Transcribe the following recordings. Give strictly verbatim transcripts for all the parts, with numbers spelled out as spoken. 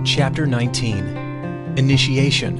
Chapter nineteen. Initiation.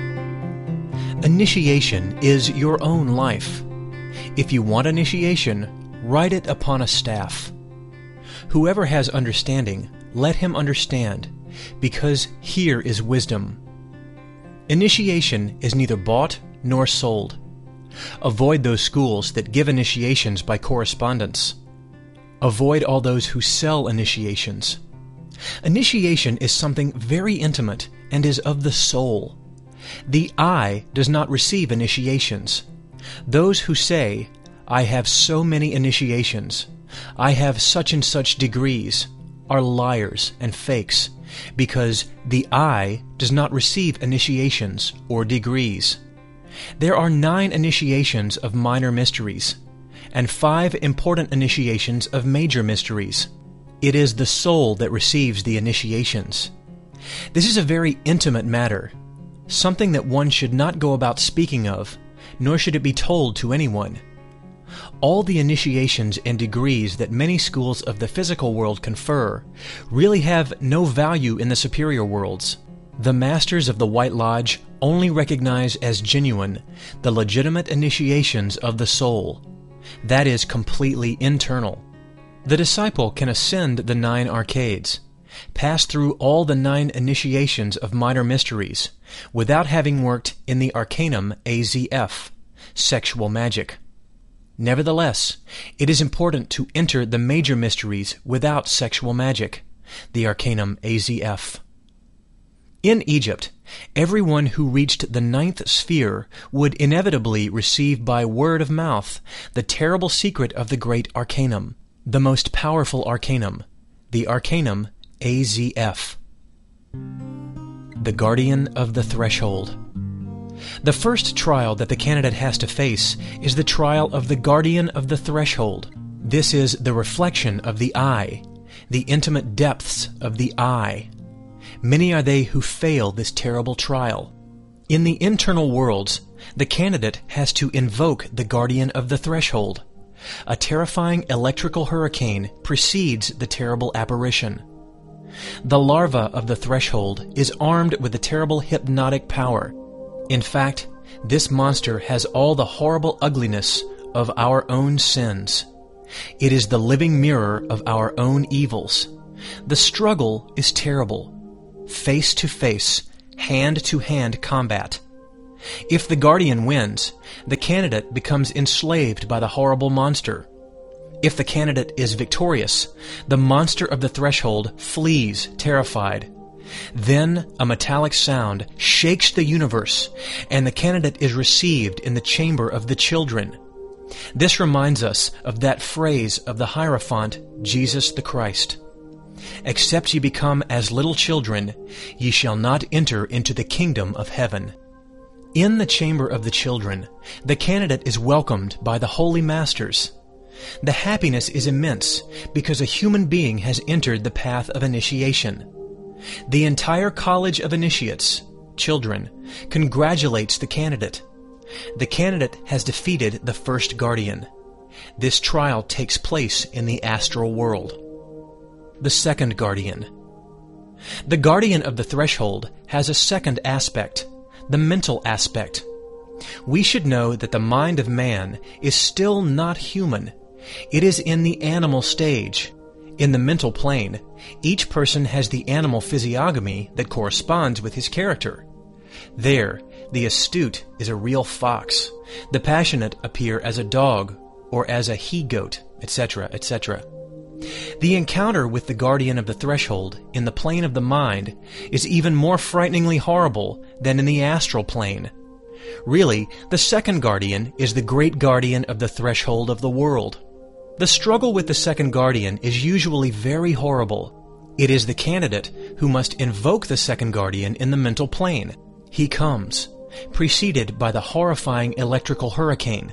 Initiation is your own life. If you want initiation, write it upon a staff. Whoever has understanding, let him understand, because here is wisdom. Initiation is neither bought nor sold. Avoid those schools that give initiations by correspondence. Avoid all those who sell initiations. Initiation is something very intimate and is of the soul. The eye does not receive initiations. Those who say, "I have so many initiations, I have such and such degrees," are liars and fakes, because the eye does not receive initiations or degrees. There are nine initiations of minor mysteries, and five important initiations of major mysteries. It is the soul that receives the initiations. This is a very intimate matter, something that one should not go about speaking of, nor should it be told to anyone. All the initiations and degrees that many schools of the physical world confer really have no value in the superior worlds. The masters of the White Lodge only recognize as genuine the legitimate initiations of the soul. That is completely internal. The disciple can ascend the nine arcades, pass through all the nine initiations of minor mysteries, without having worked in the Arcanum A Z F, sexual magic. Nevertheless, it is important to enter the major mysteries without sexual magic, the Arcanum A Z F. In Egypt, everyone who reached the ninth sphere would inevitably receive by word of mouth the terrible secret of the great Arcanum, the most powerful Arcanum, the Arcanum A Z F. The Guardian of the Threshold. The first trial that the candidate has to face is the trial of the Guardian of the Threshold. This is the reflection of the eye, the intimate depths of the eye. Many are they who fail this terrible trial. In the internal worlds, the candidate has to invoke the Guardian of the Threshold. A terrifying electrical hurricane precedes the terrible apparition. The larva of the threshold is armed with a terrible hypnotic power. In fact, this monster has all the horrible ugliness of our own sins. It is the living mirror of our own evils. The struggle is terrible. Face to face, hand to hand combat. If the guardian wins, the candidate becomes enslaved by the horrible monster. If the candidate is victorious, the monster of the threshold flees terrified. Then a metallic sound shakes the universe, and the candidate is received in the chamber of the children. This reminds us of that phrase of the Hierophant, Jesus the Christ. "Except ye become as little children, ye shall not enter into the kingdom of heaven." In the chamber of the children, the candidate is welcomed by the holy masters. The happiness is immense because a human being has entered the path of initiation. The entire College of Initiates, children, congratulates the candidate. The candidate has defeated the first guardian. This trial takes place in the astral world. The second guardian. The guardian of the threshold has a second aspect, the mental aspect. We should know that the mind of man is still not human. It is in the animal stage. In the mental plane, each person has the animal physiognomy that corresponds with his character. There, the astute is a real fox. The passionate appear as a dog or as a he-goat, et cetera, et cetera. The encounter with the guardian of the threshold in the plane of the mind is even more frighteningly horrible than in the astral plane. Really, the second guardian is the great guardian of the threshold of the world. The struggle with the second guardian is usually very horrible. It is the candidate who must invoke the second guardian in the mental plane. He comes, preceded by the horrifying electrical hurricane.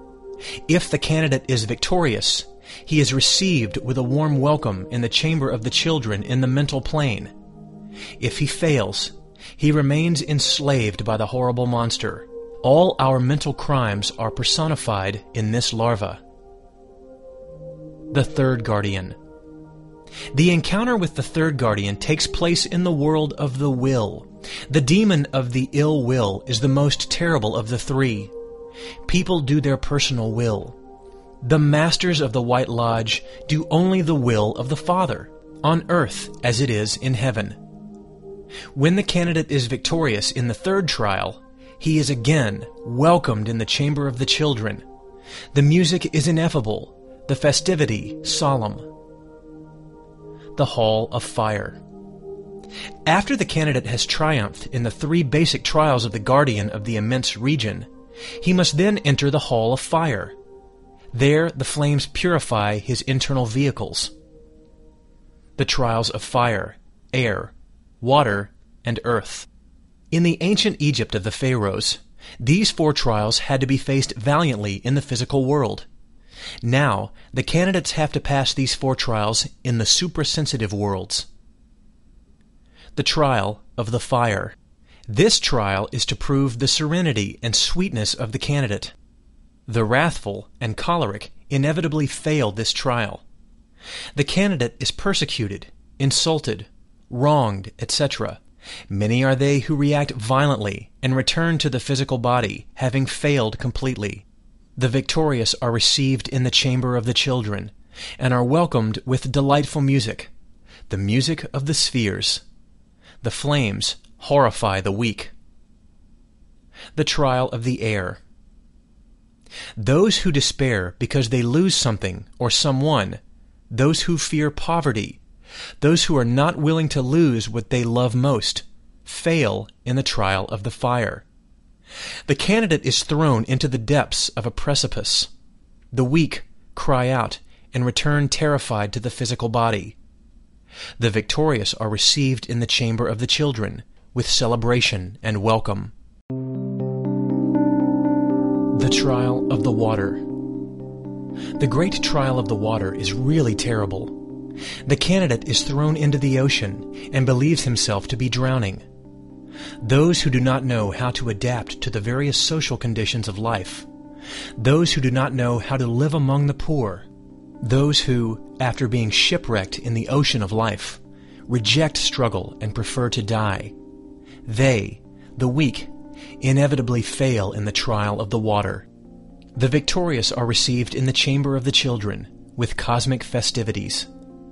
If the candidate is victorious, he is received with a warm welcome in the chamber of the children in the mental plane. If he fails, he remains enslaved by the horrible monster. All our mental crimes are personified in this larva. The third guardian. The encounter with the third guardian takes place in the world of the will. The demon of the ill will is the most terrible of the three. People do their personal will. The masters of the White Lodge do only the will of the Father, on earth as it is in heaven. When the candidate is victorious in the third trial, he is again welcomed in the chamber of the children. The music is ineffable, the festivity solemn. The Hall of Fire. After the candidate has triumphed in the three basic trials of the guardian of the immense region, he must then enter the Hall of Fire. There the flames purify his internal vehicles. The trials of fire, air, water, and earth. In the ancient Egypt of the pharaohs, these four trials had to be faced valiantly in the physical world. Now, the candidates have to pass these four trials in the suprasensitive worlds. The trial of the fire. This trial is to prove the serenity and sweetness of the candidate. The wrathful and choleric inevitably fail this trial. The candidate is persecuted, insulted, wronged, et cetera. Many are they who react violently and return to the physical body, having failed completely. The victorious are received in the chamber of the children, and are welcomed with delightful music, the music of the spheres. The flames horrify the weak. The trial of the air. Those who despair because they lose something or someone, those who fear poverty, those who are not willing to lose what they love most, fail in the trial of the fire. The candidate is thrown into the depths of a precipice. The weak cry out and return terrified to the physical body. The victorious are received in the chamber of the children with celebration and welcome. The trial of the water. The great trial of the water is really terrible. The candidate is thrown into the ocean and believes himself to be drowning. Those who do not know how to adapt to the various social conditions of life, those who do not know how to live among the poor, those who, after being shipwrecked in the ocean of life, reject struggle and prefer to die, they, the weak, inevitably fail in the trial of the water. The victorious are received in the chamber of the children with cosmic festivities.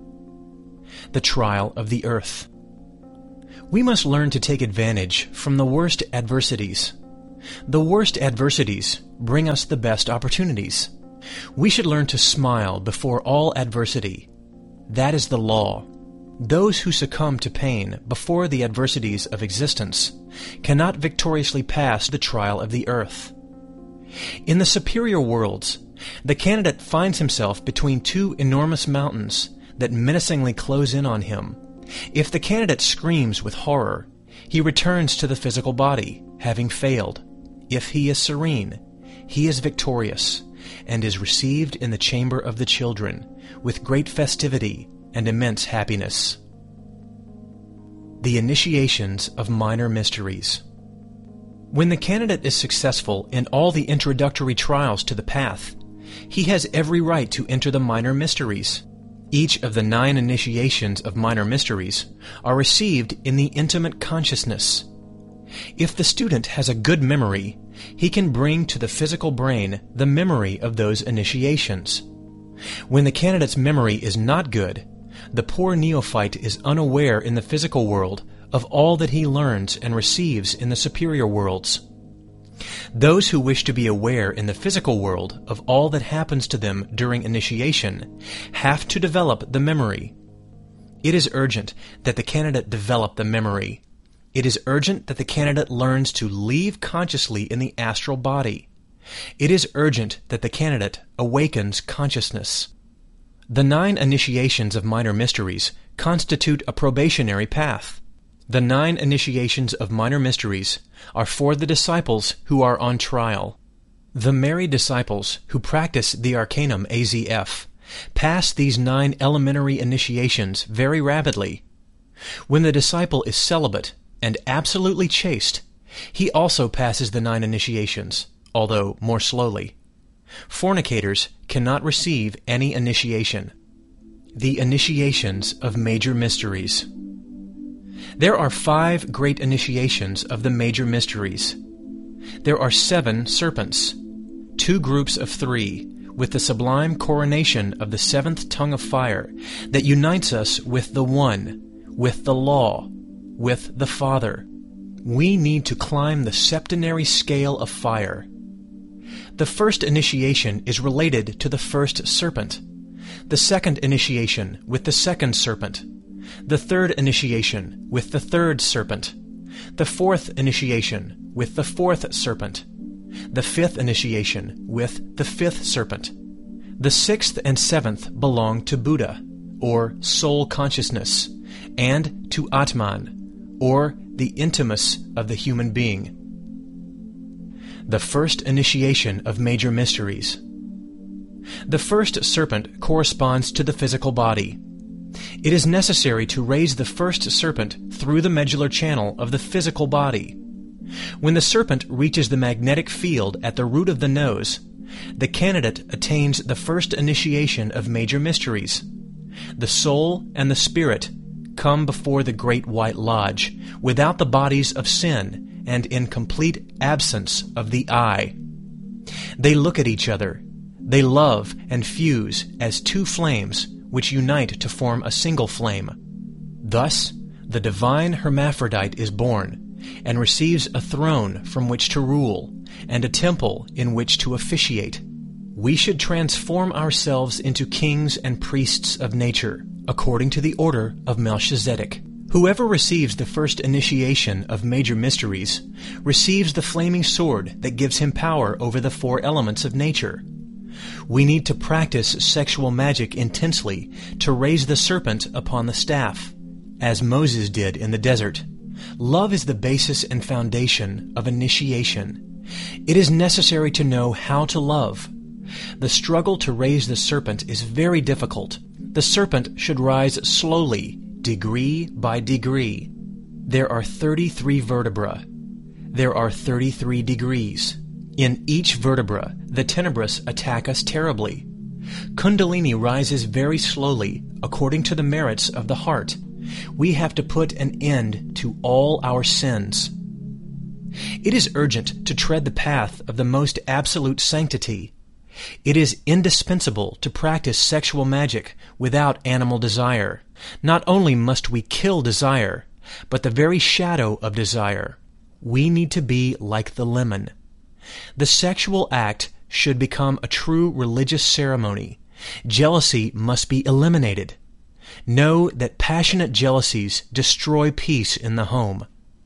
The trial of the earth. We must learn to take advantage from the worst adversities. The worst adversities bring us the best opportunities. We should learn to smile before all adversity. That is the law. Those who succumb to pain before the adversities of existence cannot victoriously pass the trial of the earth. In the superior worlds, the candidate finds himself between two enormous mountains that menacingly close in on him. If the candidate screams with horror, he returns to the physical body, having failed. If he is serene, he is victorious, and is received in the chamber of the children with great festivity and immense happiness. The initiations of minor mysteries. When the candidate is successful in all the introductory trials to the path, he has every right to enter the minor mysteries. Each of the nine initiations of minor mysteries are received in the intimate consciousness. If the student has a good memory, he can bring to the physical brain the memory of those initiations. When the candidate's memory is not good, the poor neophyte is unaware in the physical world of all that he learns and receives in the superior worlds. Those who wish to be aware in the physical world of all that happens to them during initiation have to develop the memory. It is urgent that the candidate develop the memory. It is urgent that the candidate learns to leave consciously in the astral body. It is urgent that the candidate awakens consciousness. The nine initiations of minor mysteries constitute a probationary path. The nine initiations of minor mysteries are for the disciples who are on trial. The married disciples who practice the Arcanum A Z F pass these nine elementary initiations very rapidly. When the disciple is celibate and absolutely chaste, he also passes the nine initiations, although more slowly. Fornicators cannot receive any initiation. The initiations of major mysteries. There are five great initiations of the major mysteries. There are seven serpents, two groups of three, with the sublime coronation of the seventh tongue of fire that unites us with the One, with the Law, with the Father. We need to climb the septenary scale of fire. The first initiation is related to the first serpent, the second initiation with the second serpent, the third initiation with the third serpent, the fourth initiation with the fourth serpent, the fifth initiation with the fifth serpent. The sixth and seventh belong to Buddha, or soul consciousness, and to Atman, or the intimus of the human being. The first initiation of major mysteries. The first serpent corresponds to the physical body. It is necessary to raise the first serpent through the medullar channel of the physical body. When the serpent reaches the magnetic field at the root of the nose, the candidate attains the first initiation of major mysteries. The soul and the spirit come before the great white lodge, without the bodies of sin and in complete absence of the eye. They look at each other. They love and fuse as two flames which unite to form a single flame. Thus, the divine hermaphrodite is born and receives a throne from which to rule and a temple in which to officiate. We should transform ourselves into kings and priests of nature, according to the order of Melchizedek. Whoever receives the first initiation of major mysteries receives the flaming sword that gives him power over the four elements of nature. We need to practice sexual magic intensely to raise the serpent upon the staff, as Moses did in the desert. Love is the basis and foundation of initiation. It is necessary to know how to love. The struggle to raise the serpent is very difficult. The serpent should rise slowly, degree by degree. There are thirty-three vertebrae. There are thirty-three degrees. In each vertebra, the tenebrous attack us terribly. Kundalini rises very slowly, according to the merits of the heart. We have to put an end to all our sins. It is urgent to tread the path of the most absolute sanctity. It is indispensable to practice sexual magic without animal desire. Not only must we kill desire, but the very shadow of desire. We need to be like the lemon. The sexual act should become a true religious ceremony. Jealousy must be eliminated. Know that passionate jealousies destroy peace in the home.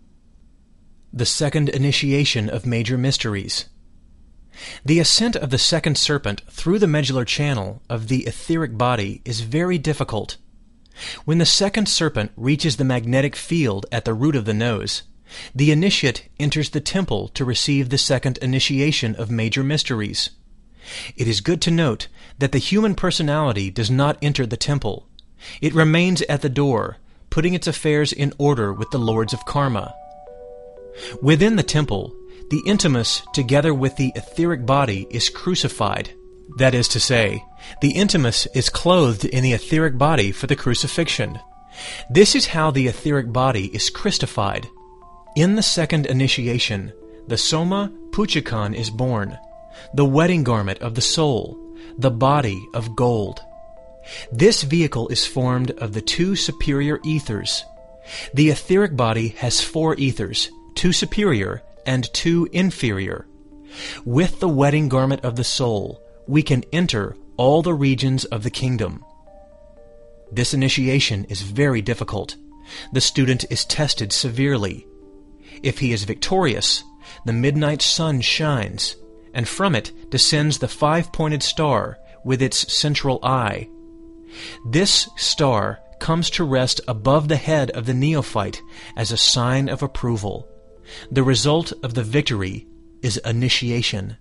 The second initiation of major mysteries. The ascent of the second serpent through the medullar channel of the etheric body is very difficult. When the second serpent reaches the magnetic field at the root of the nose, the initiate enters the temple to receive the second initiation of major mysteries. It is good to note that the human personality does not enter the temple. It remains at the door, putting its affairs in order with the lords of karma. Within the temple, the intimus, together with the etheric body, is crucified. That is to say, the intimus is clothed in the etheric body for the crucifixion. This is how the etheric body is Christified. In the second initiation, the Soma Puchikan is born, the wedding garment of the soul, the body of gold. This vehicle is formed of the two superior ethers. The etheric body has four ethers, two superior and two inferior. With the wedding garment of the soul, we can enter all the regions of the kingdom. This initiation is very difficult. The student is tested severely. If he is victorious, the midnight sun shines, and from it descends the five-pointed star with its central eye. This star comes to rest above the head of the neophyte as a sign of approval. The result of the victory is initiation.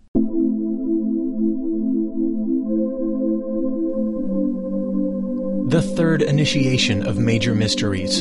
The third initiation of major mysteries.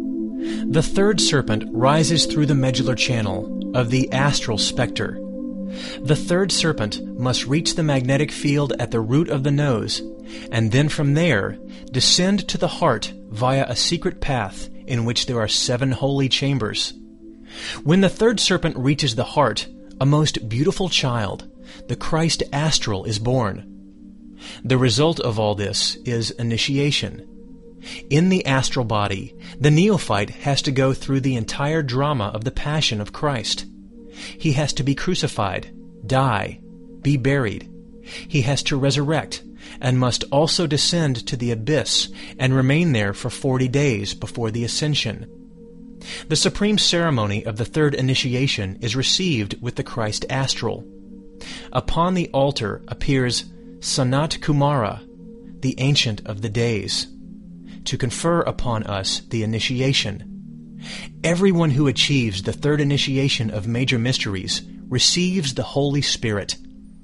The third serpent rises through the medullar channel of the astral spectre. The third serpent must reach the magnetic field at the root of the nose, and then from there descend to the heart via a secret path in which there are seven holy chambers. When the third serpent reaches the heart, a most beautiful child, the Christ astral, is born. The result of all this is initiation. In the astral body, the neophyte has to go through the entire drama of the Passion of Christ. He has to be crucified, die, be buried. He has to resurrect, and must also descend to the abyss and remain there for forty days before the ascension. The supreme ceremony of the third initiation is received with the Christ astral. Upon the altar appears Sanat Kumara, the Ancient of the Days, to confer upon us the initiation. Everyone who achieves the third initiation of major mysteries receives the Holy Spirit.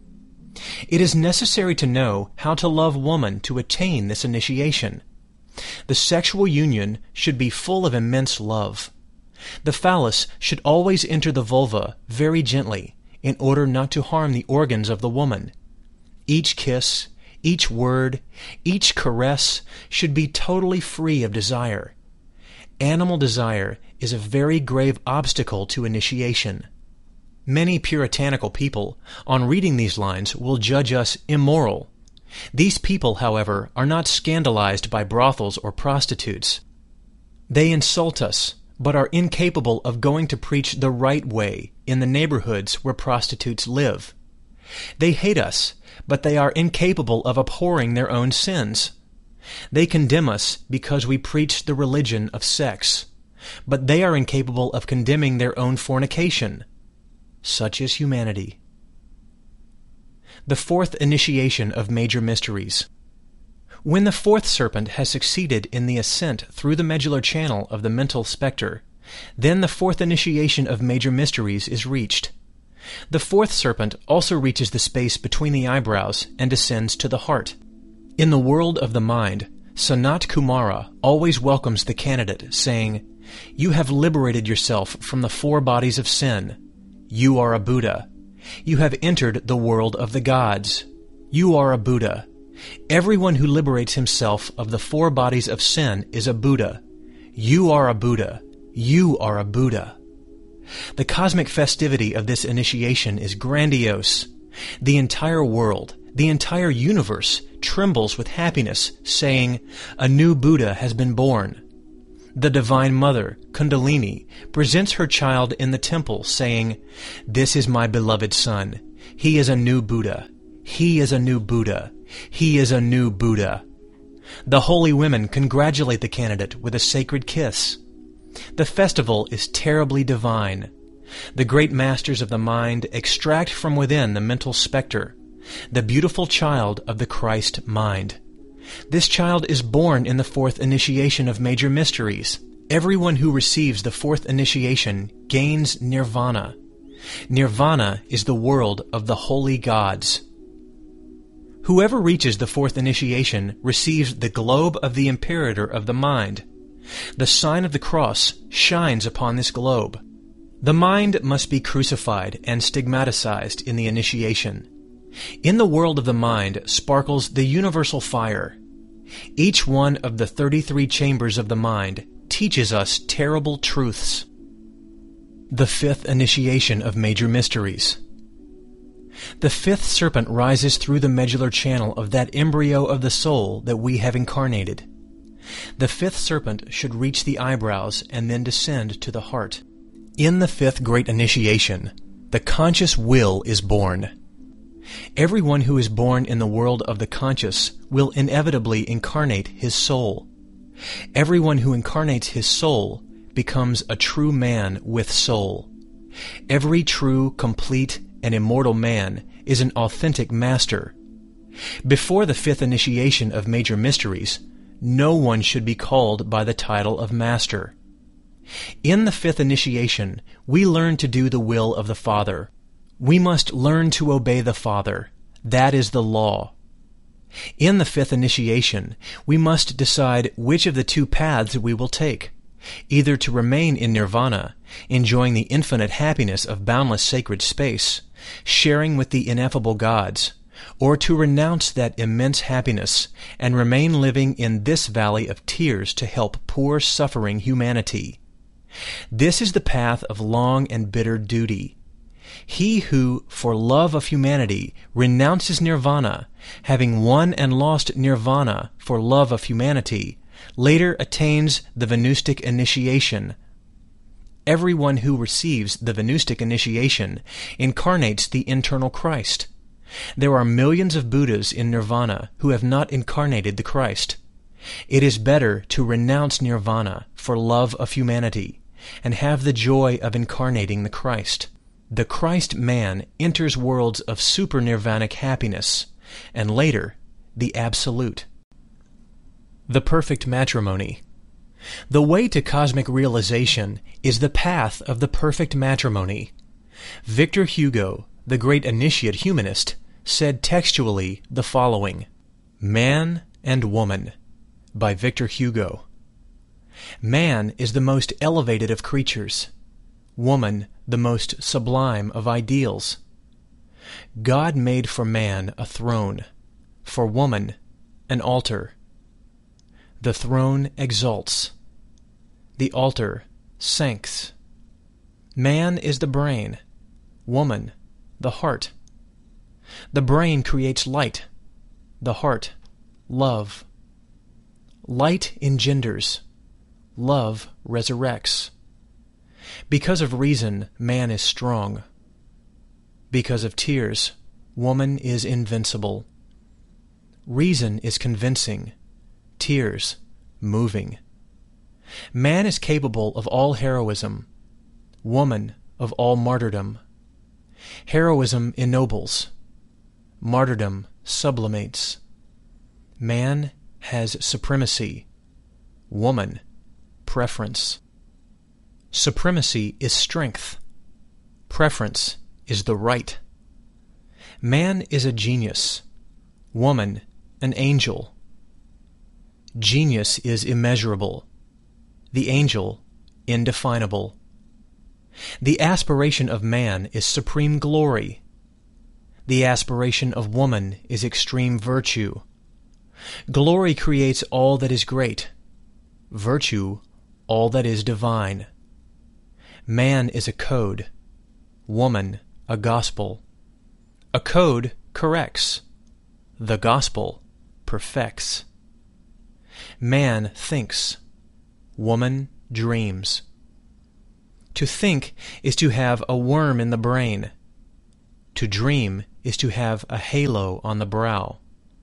It is necessary to know how to love woman to attain this initiation. The sexual union should be full of immense love. The phallus should always enter the vulva very gently, in order not to harm the organs of the woman. Each kiss, each word, each caress should be totally free of desire. Animal desire is a very grave obstacle to initiation. Many puritanical people, on reading these lines, will judge us immoral. These people, however, are not scandalized by brothels or prostitutes. They insult us, but are incapable of going to preach the right way in the neighborhoods where prostitutes live. They hate us, but they are incapable of abhorring their own sins. They condemn us because we preach the religion of sex, but they are incapable of condemning their own fornication. Such is humanity. The fourth initiation of major mysteries. When the fourth serpent has succeeded in the ascent through the medullary channel of the mental spectre, then the fourth initiation of major mysteries is reached. The fourth serpent also reaches the space between the eyebrows and descends to the heart. In the world of the mind, Sanat Kumara always welcomes the candidate, saying, "You have liberated yourself from the four bodies of sin. You are a Buddha. You have entered the world of the gods. You are a Buddha. Everyone who liberates himself of the four bodies of sin is a Buddha. You are a Buddha. You are a Buddha." The cosmic festivity of this initiation is grandiose. The entire world, the entire universe, trembles with happiness, saying, "A new Buddha has been born." The Divine Mother, Kundalini, presents her child in the temple, saying, "This is my beloved son. He is a new Buddha. He is a new Buddha. He is a new Buddha." The holy women congratulate the candidate with a sacred kiss. The festival is terribly divine. The great masters of the mind extract from within the mental spectre, the beautiful child of the Christ mind. This child is born in the fourth initiation of major mysteries. Everyone who receives the fourth initiation gains nirvana. Nirvana is the world of the holy gods. Whoever reaches the fourth initiation receives the globe of the imperator of the mind. The sign of the cross shines upon this globe. The mind must be crucified and stigmatized in the initiation. In the world of the mind sparkles the universal fire. Each one of the thirty-three chambers of the mind teaches us terrible truths. The fifth initiation of major mysteries. The fifth serpent rises through the medullary channel of that embryo of the soul that we have incarnated. The fifth serpent should reach the eyebrows and then descend to the heart. In the fifth great initiation, the conscious will is born. Everyone who is born in the world of the conscious will inevitably incarnate his soul. Everyone who incarnates his soul becomes a true man with soul. Every true, complete, and immortal man is an authentic master. Before the fifth initiation of major mysteries, no one should be called by the title of master. In the fifth initiation, we learn to do the will of the Father. We must learn to obey the Father. That is the law. In the fifth initiation, we must decide which of the two paths we will take, either to remain in nirvana, enjoying the infinite happiness of boundless sacred space, sharing with the ineffable gods, or to renounce that immense happiness and remain living in this valley of tears to help poor suffering humanity. This is the path of long and bitter duty. He who, for love of humanity, renounces nirvana, having won and lost nirvana for love of humanity, later attains the Venustic initiation. Everyone who receives the Venustic initiation incarnates the internal Christ. There are millions of Buddhas in nirvana who have not incarnated the Christ. It is better to renounce nirvana for love of humanity and have the joy of incarnating the Christ. The Christ man enters worlds of super-nirvanic happiness, and later, the Absolute. The perfect matrimony. The way to cosmic realization is the path of the perfect matrimony. Victor Hugo, the great initiate humanist, said textually the following: Man and Woman, by Victor Hugo. Man is the most elevated of creatures, woman the most sublime of ideals. God made for man a throne, for woman an altar. The throne exalts, the altar sinks. Man is the brain, woman the heart. The brain creates light, the heart love. Light engenders, love resurrects. Because of reason, man is strong. Because of tears, woman is invincible. Reason is convincing, tears moving. Man is capable of all heroism, woman of all martyrdom. Heroism ennobles, martyrdom sublimates. Man has supremacy, woman preference. Supremacy is strength. Preference is the right. Man is a genius, woman an angel. Genius is immeasurable, the angel indefinable. The aspiration of man is supreme glory. The aspiration of woman is extreme virtue. Glory creates all that is great, virtue all that is divine. Man is a code, woman a gospel. A code corrects, the gospel perfects. Man thinks, woman dreams. To think is to have a worm in the brain. To dream is to have a halo on the brow.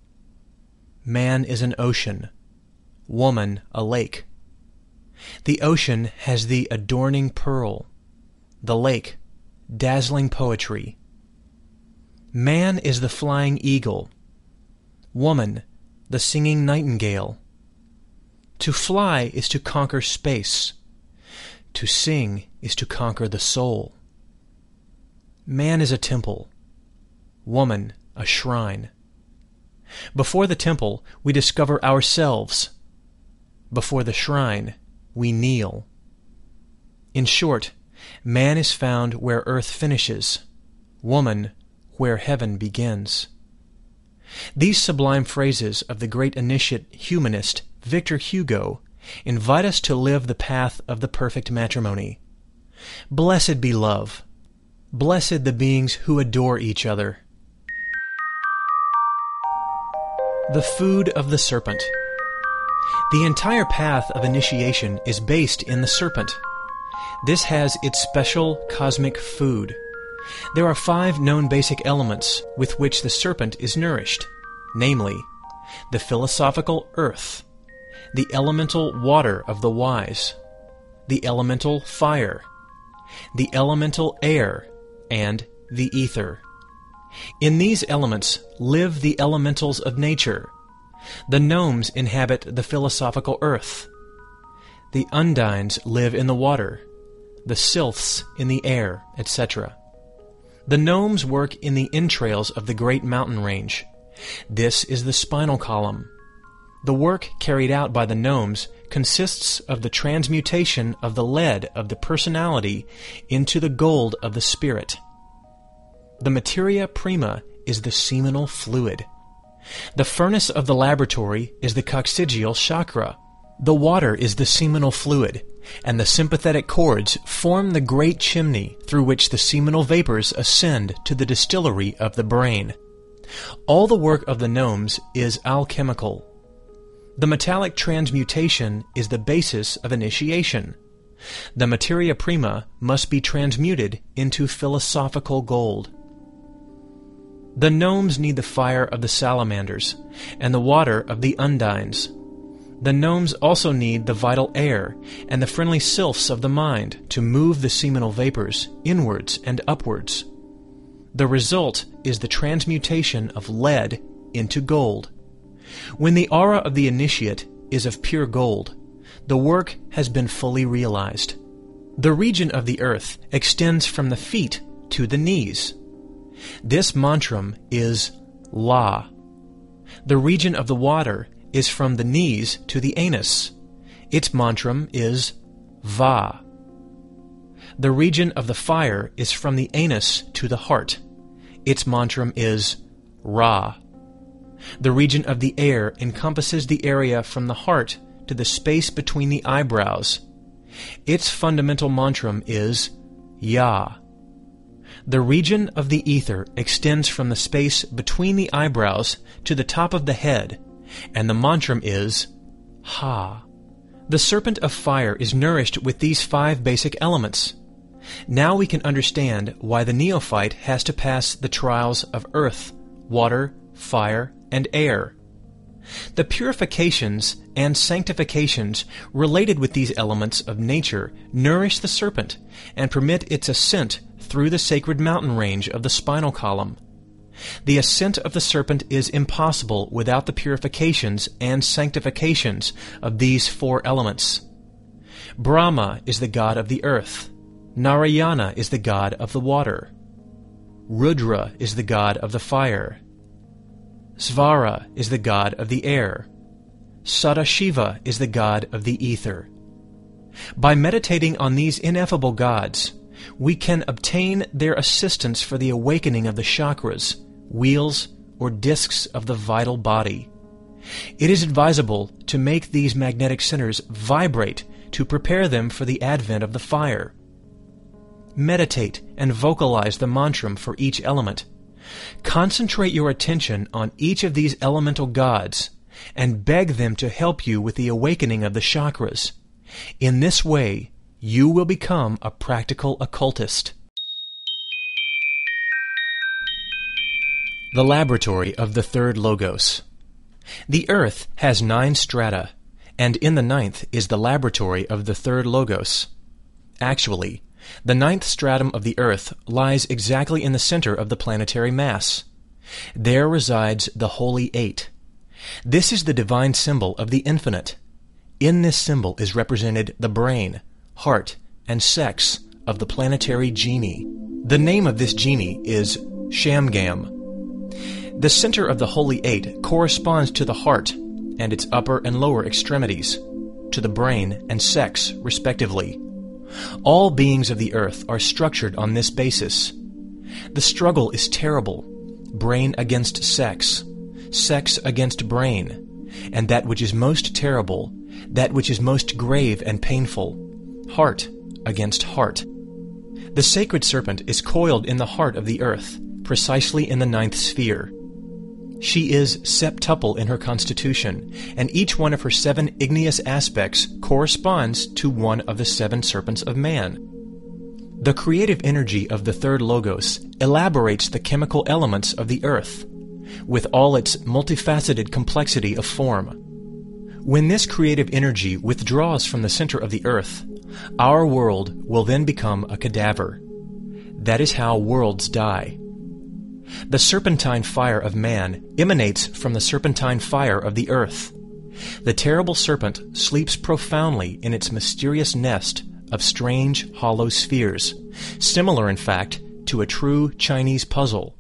Man is an ocean, woman a lake. The ocean has the adorning pearl, the lake dazzling poetry. Man is the flying eagle, woman the singing nightingale. To fly is to conquer space. To sing is to conquer the soul. Man is a temple, woman a shrine. Before the temple we discover ourselves. Before the shrine we kneel. In short, man is found where earth finishes, woman where heaven begins. These sublime phrases of the great initiate humanist Victor Hugo invite us to live the path of the perfect matrimony. Blessed be love. Blessed the beings who adore each other. The food of the serpent. The entire path of initiation is based in the serpent. This has its special cosmic food. There are five known basic elements with which the serpent is nourished, namely, the philosophical earth, the elemental water of the wise, the elemental fire, the elemental air, and the ether. In these elements live the elementals of nature. The gnomes inhabit the philosophical earth. The undines live in the water, the sylphs in the air, et cetera. The gnomes work in the entrails of the great mountain range. This is the spinal column. The work carried out by the gnomes consists of the transmutation of the lead of the personality into the gold of the spirit. The materia prima is the seminal fluid. The furnace of the laboratory is the coccygeal chakra. The water is the seminal fluid, and the sympathetic cords form the great chimney through which the seminal vapors ascend to the distillery of the brain. All the work of the gnomes is alchemical. The metallic transmutation is the basis of initiation. The materia prima must be transmuted into philosophical gold. The gnomes need the fire of the salamanders and the water of the undines. The gnomes also need the vital air and the friendly sylphs of the mind to move the seminal vapors inwards and upwards. The result is the transmutation of lead into gold. When the aura of the initiate is of pure gold, the work has been fully realized. The region of the earth extends from the feet to the knees. This mantram is La. The region of the water is from the knees to the anus. Its mantram is Va. The region of the fire is from the anus to the heart. Its mantram is Ra. The region of the air encompasses the area from the heart to the space between the eyebrows. Its fundamental mantram is Ya. The region of the ether extends from the space between the eyebrows to the top of the head, and the mantram is Ha. The serpent of fire is nourished with these five basic elements. Now we can understand why the neophyte has to pass the trials of earth, water, fire, and air. The purifications and sanctifications related with these elements of nature nourish the serpent and permit its ascent through the sacred mountain range of the spinal column. The ascent of the serpent is impossible without the purifications and sanctifications of these four elements. Brahma is the god of the earth. Narayana is the god of the water. Rudra is the god of the fire. Svara is the god of the air. Sadashiva is the god of the ether. By meditating on these ineffable gods, we can obtain their assistance for the awakening of the chakras, wheels, or discs of the vital body. It is advisable to make these magnetic centers vibrate to prepare them for the advent of the fire. Meditate and vocalize the mantram for each element. Concentrate your attention on each of these elemental gods and beg them to help you with the awakening of the chakras. In this way, you will become a practical occultist. The laboratory of the third logos. The earth has nine strata, and in the ninth is the laboratory of the third logos. Actually, the ninth stratum of the earth lies exactly in the center of the planetary mass. There resides the Holy Eight. This is the divine symbol of the infinite. In this symbol is represented the brain, heart, and sex of the planetary genie. The name of this genie is Shamgam. The center of the Holy Eight corresponds to the heart and its upper and lower extremities, to the brain and sex, respectively. All beings of the earth are structured on this basis. The struggle is terrible, brain against sex, sex against brain, and that which is most terrible, that which is most grave and painful, heart against heart. The sacred serpent is coiled in the heart of the earth, precisely in the ninth sphere. She is septuple in her constitution, and each one of her seven igneous aspects corresponds to one of the seven serpents of man. The creative energy of the third logos elaborates the chemical elements of the earth, with all its multifaceted complexity of form. When this creative energy withdraws from the center of the earth, our world will then become a cadaver. That is how worlds die. The serpentine fire of man emanates from the serpentine fire of the earth. The terrible serpent sleeps profoundly in its mysterious nest of strange, hollow spheres, similar, in fact, to a true Chinese puzzle.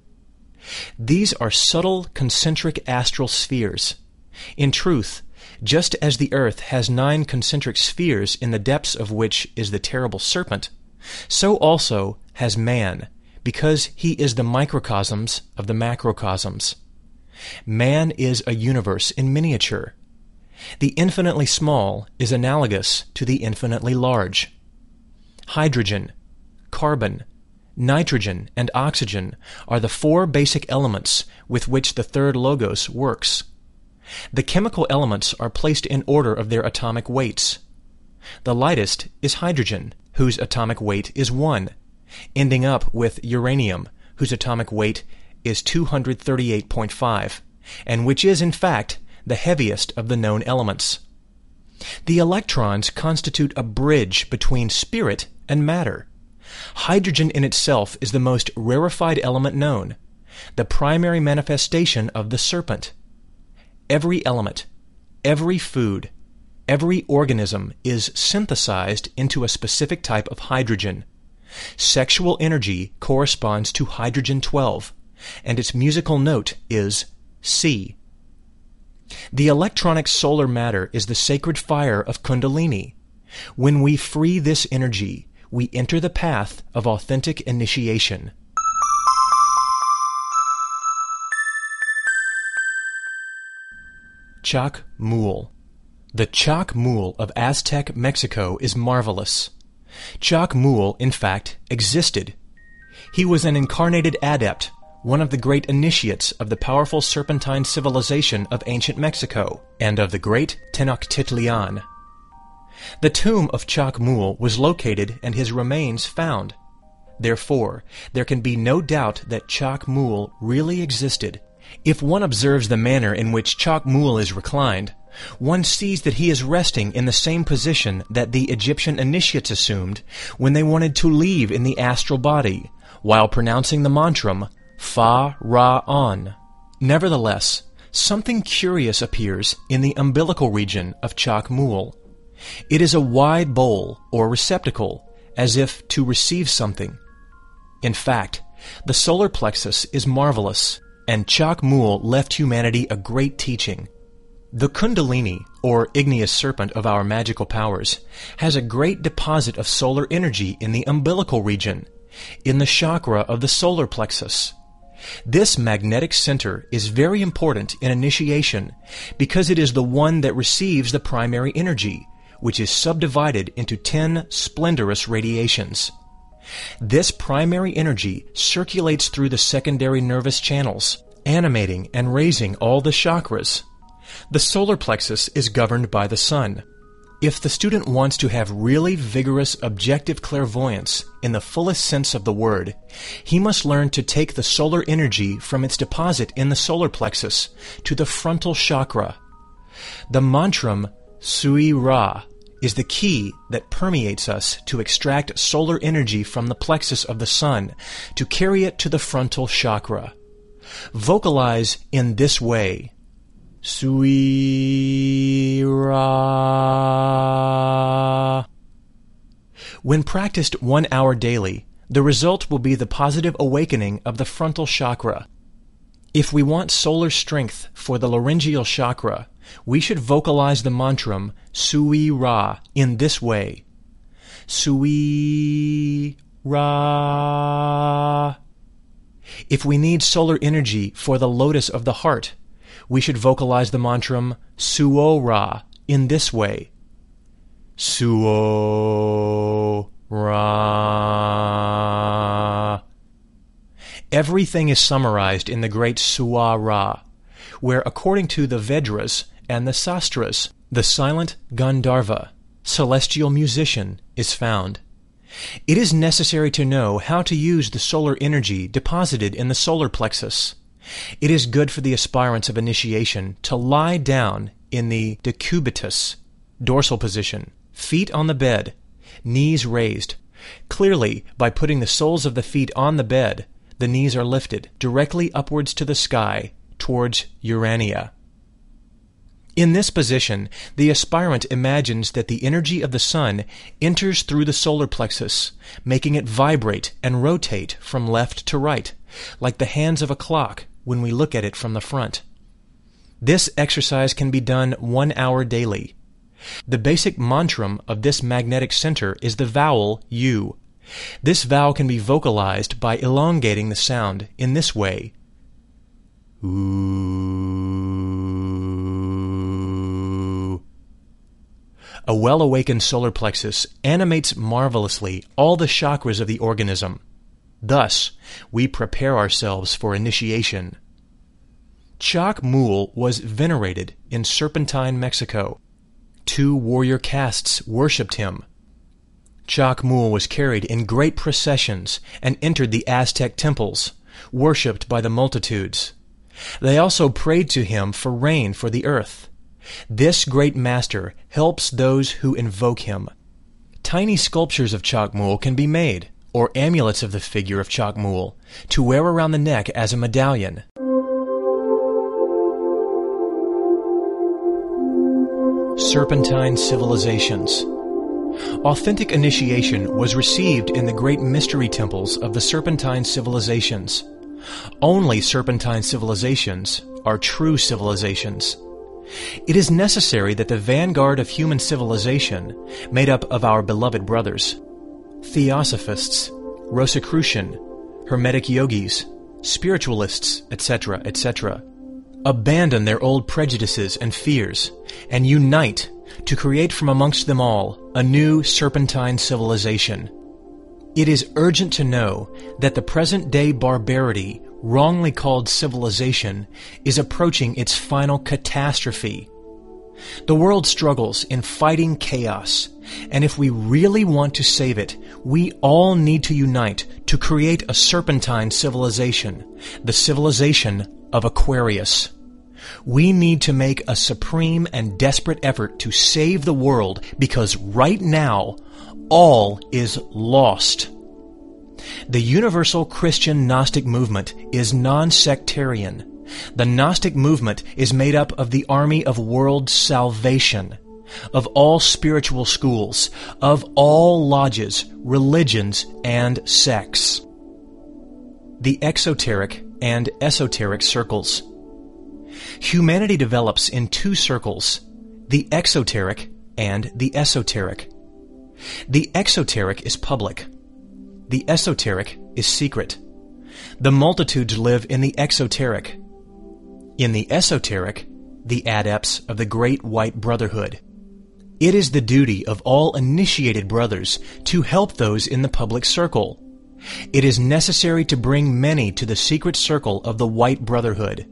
These are subtle, concentric astral spheres. In truth, just as the earth has nine concentric spheres in the depths of which is the terrible serpent, so also has man, because he is the microcosms of the macrocosms. Man is a universe in miniature. The infinitely small is analogous to the infinitely large. Hydrogen, carbon, nitrogen, and oxygen are the four basic elements with which the third logos works. The chemical elements are placed in order of their atomic weights. The lightest is hydrogen, whose atomic weight is one, ending up with uranium, whose atomic weight is two hundred thirty-eight point five, and which is, in fact, the heaviest of the known elements. The electrons constitute a bridge between spirit and matter. Hydrogen in itself is the most rarefied element known, the primary manifestation of the serpent. Every element, every food, every organism is synthesized into a specific type of hydrogen. Sexual energy corresponds to hydrogen twelve, and its musical note is C. The electronic solar matter is the sacred fire of Kundalini. When we free this energy, we enter the path of authentic initiation. Chacmul. The Chacmul of Aztec Mexico is marvelous. Chacmul, in fact, existed. He was an incarnated adept, one of the great initiates of the powerful serpentine civilization of ancient Mexico and of the great Tenochtitlan. The tomb of Chacmul was located and his remains found. Therefore, there can be no doubt that Chacmul really existed. If one observes the manner in which Chacmul is reclined, one sees that he is resting in the same position that the Egyptian initiates assumed when they wanted to leave in the astral body, while pronouncing the mantram Fa-Ra-On. Nevertheless, something curious appears in the umbilical region of Chacmul. It is a wide bowl or receptacle, as if to receive something. In fact, the solar plexus is marvelous, and Chacmul left humanity a great teaching. The Kundalini, or igneous serpent of our magical powers, has a great deposit of solar energy in the umbilical region, in the chakra of the solar plexus. This magnetic center is very important in initiation because it is the one that receives the primary energy, which is subdivided into ten splendorous radiations. This primary energy circulates through the secondary nervous channels, animating and raising all the chakras. The solar plexus is governed by the sun. If the student wants to have really vigorous objective clairvoyance in the fullest sense of the word, he must learn to take the solar energy from its deposit in the solar plexus to the frontal chakra. The mantram Sui Ra is the key that permeates us to extract solar energy from the plexus of the sun to carry it to the frontal chakra. Vocalize in this way: Sui Ra. When practiced one hour daily, the result will be the positive awakening of the frontal chakra. If we want solar strength for the laryngeal chakra, we should vocalize the mantram Sui Ra in this way: Sui Ra. If we need solar energy for the lotus of the heart, we should vocalize the mantram Suo Ra in this way: Suo Ra. Everything is summarized in the great Sua Ra, where, according to the Vedras and the Sastras, the silent Gandharva, celestial musician, is found. It is necessary to know how to use the solar energy deposited in the solar plexus. It is good for the aspirants of initiation to lie down in the decubitus, dorsal position, feet on the bed, knees raised. Clearly, by putting the soles of the feet on the bed, the knees are lifted directly upwards to the sky, towards Urania. In this position, the aspirant imagines that the energy of the sun enters through the solar plexus, making it vibrate and rotate from left to right, like the hands of a clock when we look at it from the front. This exercise can be done one hour daily. The basic mantram of this magnetic center is the vowel U, This vowel can be vocalized by elongating the sound in this way. Ooh. A well-awakened solar plexus animates marvelously all the chakras of the organism. Thus, we prepare ourselves for initiation. Chacmool was venerated in Serpentine, Mexico. Two warrior castes worshipped him. Chacmool was carried in great processions and entered the Aztec temples, worshipped by the multitudes. They also prayed to him for rain for the earth. This great master helps those who invoke him. Tiny sculptures of Chacmool can be made, or amulets of the figure of Chacmool, to wear around the neck as a medallion. Serpentine civilizations. Authentic initiation was received in the great mystery temples of the Serpentine civilizations. Only Serpentine civilizations are true civilizations. It is necessary that the vanguard of human civilization, made up of our beloved brothers, Theosophists, Rosicrucian, Hermetic yogis, spiritualists, et cetera, et cetera, abandon their old prejudices and fears, and unite to create from amongst them all a new Serpentine civilization. It is urgent to know that the present-day barbarity, wrongly called civilization, is approaching its final catastrophe. The world struggles in fighting chaos, and if we really want to save it, we all need to unite to create a Serpentine civilization, the civilization of Aquarius. We need to make a supreme and desperate effort to save the world, because right now, all is lost. The universal Christian Gnostic movement is non-sectarian. The Gnostic movement is made up of the army of world salvation, of all spiritual schools, of all lodges, religions, and sects. The exoteric and esoteric circles. Humanity develops in two circles, the exoteric and the esoteric. The exoteric is public. The esoteric is secret. The multitudes live in the exoteric. In the esoteric, the adepts of the Great White Brotherhood. It is the duty of all initiated brothers to help those in the public circle. It is necessary to bring many to the secret circle of the White Brotherhood.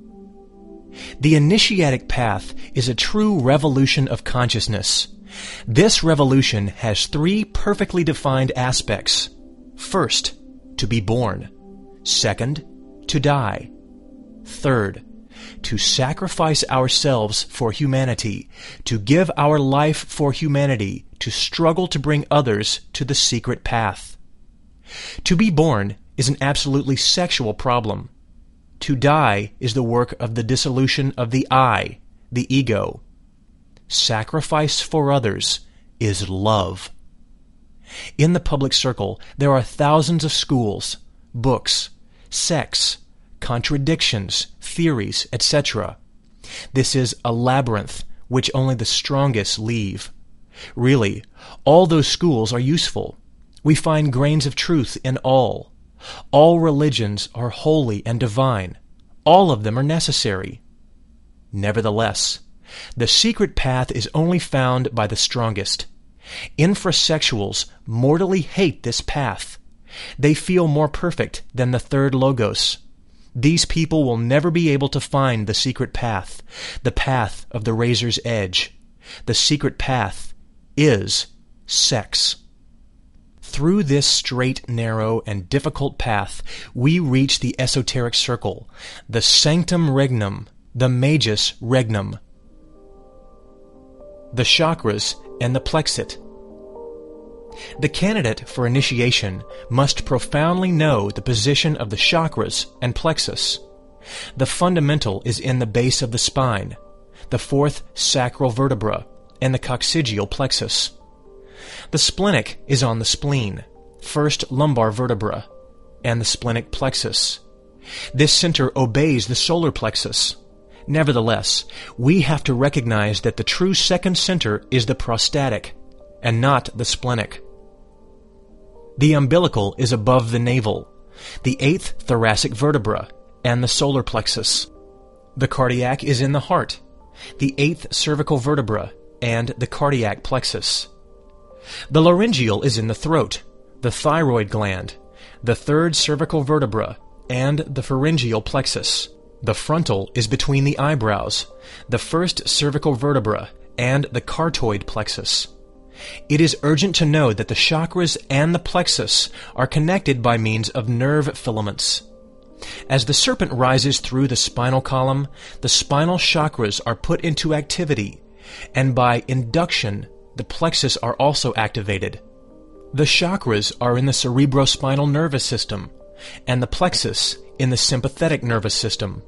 The initiatic path is a true revolution of consciousness. This revolution has three perfectly defined aspects. First, to be born. Second, to die. Third, to sacrifice ourselves for humanity, to give our life for humanity, to struggle to bring others to the secret path. To be born is an absolutely sexual problem. To die is the work of the dissolution of the I, the ego. Sacrifice for others is love. In the public circle, there are thousands of schools, books, sects, contradictions, theories, et cetera. This is a labyrinth which only the strongest leave. Really, all those schools are useful. We find grains of truth in all. All religions are holy and divine. All of them are necessary. Nevertheless, the secret path is only found by the strongest. Infrasexuals mortally hate this path. They feel more perfect than the third logos. These people will never be able to find the secret path, the path of the razor's edge. The secret path is sex. Through this straight, narrow, and difficult path, we reach the esoteric circle, the sanctum regnum, the magus regnum, the chakras, and the plexit. The candidate for initiation must profoundly know the position of the chakras and plexus. The fundamental is in the base of the spine, the fourth sacral vertebra, and the coccygeal plexus. The splenic is on the spleen, first lumbar vertebra, and the splenic plexus. This center obeys the solar plexus. Nevertheless, we have to recognize that the true second center is the prostatic, and not the splenic. The umbilical is above the navel, the eighth thoracic vertebra, and the solar plexus. The cardiac is in the heart, the eighth cervical vertebra, and the cardiac plexus. The laryngeal is in the throat, the thyroid gland, the third cervical vertebra, and the pharyngeal plexus. The frontal is between the eyebrows, the first cervical vertebra, and the carotid plexus. It is urgent to know that the chakras and the plexus are connected by means of nerve filaments. As the serpent rises through the spinal column, the spinal chakras are put into activity, and by induction, the plexus are also activated. The chakras are in the cerebrospinal nervous system, and the plexus in the sympathetic nervous system.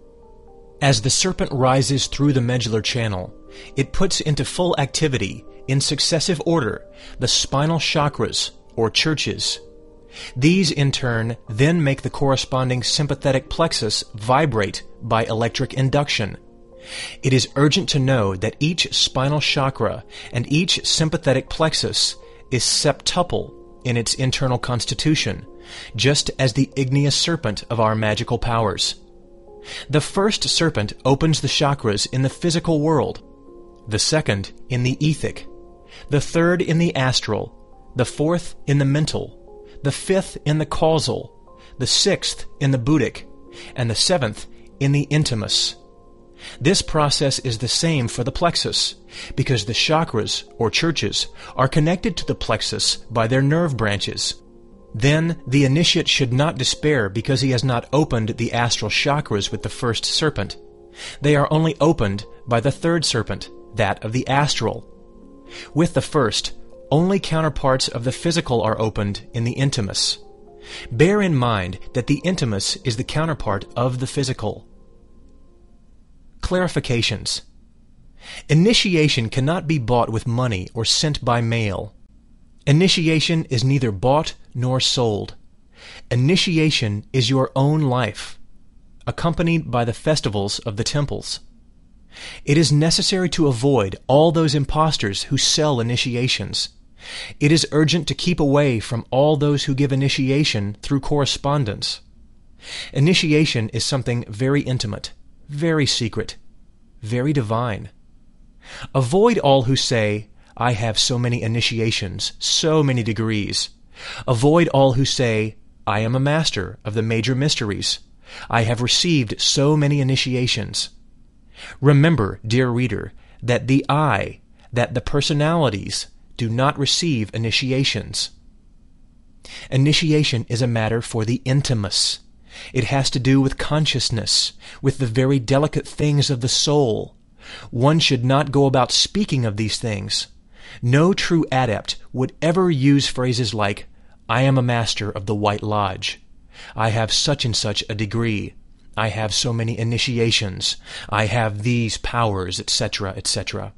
As the serpent rises through the medullary channel, it puts into full activity, in successive order, the spinal chakras, or churches. These, in turn, then make the corresponding sympathetic plexus vibrate by electric induction. It is urgent to know that each spinal chakra and each sympathetic plexus is septuple in its internal constitution, just as the igneous serpent of our magical powers. The first serpent opens the chakras in the physical world, the second in the etheric, the third in the astral, the fourth in the mental, the fifth in the causal, the sixth in the buddhic, and the seventh in the intimus. This process is the same for the plexus, because the chakras, or churches, are connected to the plexus by their nerve branches. Then the initiate should not despair because he has not opened the astral chakras with the first serpent. They are only opened by the third serpent, that of the astral. With the first, only counterparts of the physical are opened in the intimus. Bear in mind that the intimus is the counterpart of the physical. Clarifications. Initiation cannot be bought with money or sent by mail. Initiation is neither bought nor sold. Initiation is your own life, accompanied by the festivals of the temples. It is necessary to avoid all those impostors who sell initiations. It is urgent to keep away from all those who give initiation through correspondence. Initiation is something very intimate, very secret, very divine. Avoid all who say, I have so many initiations, so many degrees. Avoid all who say, I am a master of the major mysteries. I have received so many initiations. Remember, dear reader, that the I, that the personalities, do not receive initiations. Initiation is a matter for the intimus. It has to do with consciousness, with the very delicate things of the soul. One should not go about speaking of these things. No true adept would ever use phrases like, I am a master of the White Lodge. I have such and such a degree. I have so many initiations. I have these powers, et cetera, et cetera.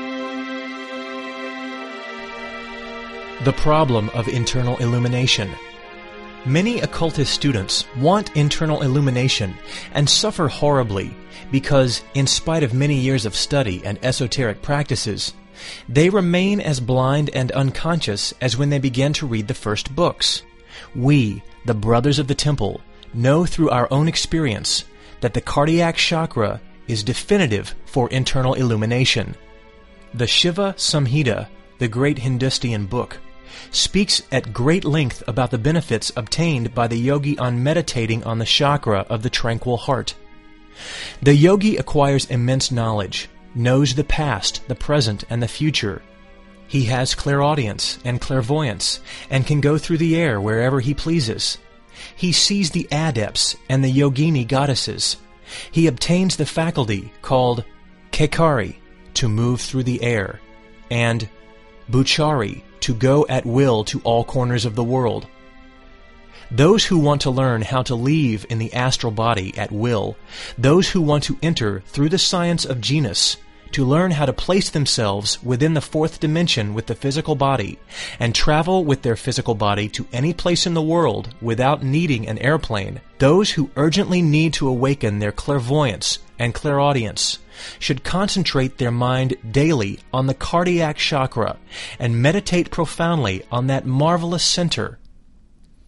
The problem of internal illumination. Many occultist students want internal illumination and suffer horribly because, in spite of many years of study and esoteric practices, they remain as blind and unconscious as when they began to read the first books. We, the Brothers of the Temple, know through our own experience that the cardiac chakra is definitive for internal illumination. The Shiva Samhita, the great Hindustian book, speaks at great length about the benefits obtained by the yogi on meditating on the chakra of the tranquil heart. The yogi acquires immense knowledge, knows the past, the present, and the future. He has clairaudience and clairvoyance, and can go through the air wherever he pleases. He sees the adepts and the yogini goddesses. He obtains the faculty called Kekari, to move through the air, and Buchari, to go at will to all corners of the world. Those who want to learn how to leave in the astral body at will, those who want to enter through the science of genus, to learn how to place themselves within the fourth dimension with the physical body, and travel with their physical body to any place in the world without needing an airplane, those who urgently need to awaken their clairvoyance and clairaudience, should concentrate their mind daily on the cardiac chakra and meditate profoundly on that marvelous center,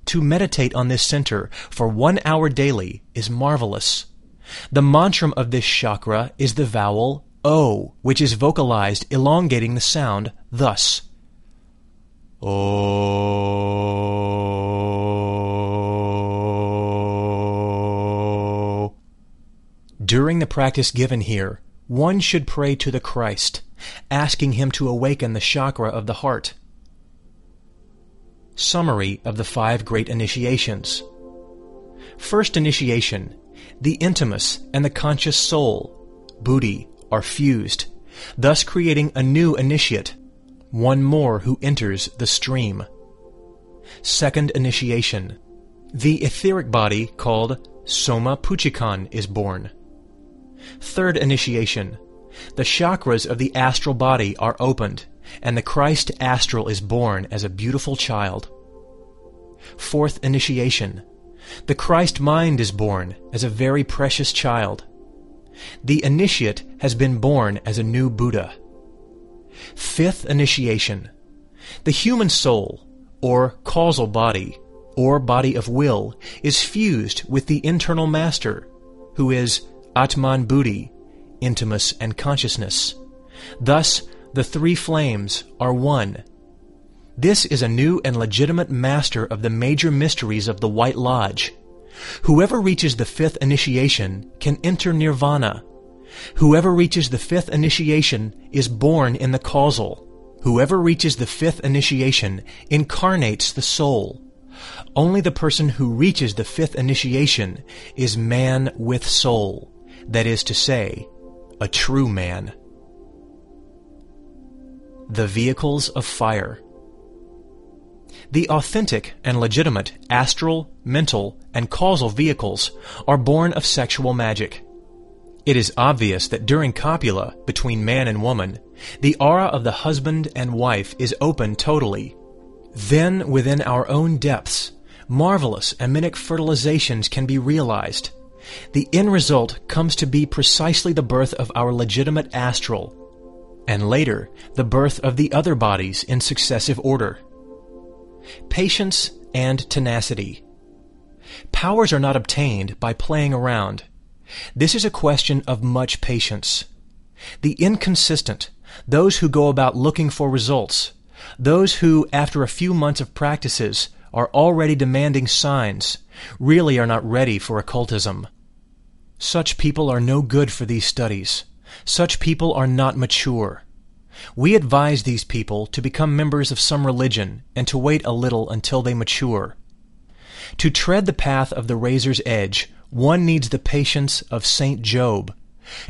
to meditate on this center for one hour daily is marvelous. The mantra of this chakra is the vowel O, which is vocalized elongating the sound thus. O. During the practice given here, one should pray to the Christ, asking him to awaken the chakra of the heart. Summary of the five great initiations. First initiation, the intimus and the conscious soul, buddhi, are fused, thus creating a new initiate, one more who enters the stream. Second initiation, the etheric body called Soma Puchikan is born. Third initiation, the chakras of the astral body are opened, and the Christ astral is born as a beautiful child. Fourth initiation, the Christ mind is born as a very precious child. The initiate has been born as a new Buddha. Fifth initiation, the human soul, or causal body, or body of will, is fused with the internal master, who is Atman Buddhi, intimus and consciousness. Thus, the three flames are one. This is a new and legitimate master of the major mysteries of the White Lodge. Whoever reaches the fifth initiation can enter nirvana. Whoever reaches the fifth initiation is born in the causal. Whoever reaches the fifth initiation incarnates the soul. Only the person who reaches the fifth initiation is man with soul, that is to say, a true man. The vehicles of fire. The authentic and legitimate astral, mental, and causal vehicles are born of sexual magic. It is obvious that during copula between man and woman, the aura of the husband and wife is open totally. Then, within our own depths, marvelous aminic fertilizations can be realized. The end result comes to be precisely the birth of our legitimate astral, and later the birth of the other bodies in successive order. Patience and tenacity. Powers are not obtained by playing around. This is a question of much patience. The inconsistent, those who go about looking for results, those who, after a few months of practices, are already demanding signs, really are not ready for occultism. Such people are no good for these studies. Such people are not mature. We advise these people to become members of some religion and to wait a little until they mature. To tread the path of the razor's edge, one needs the patience of Saint Job,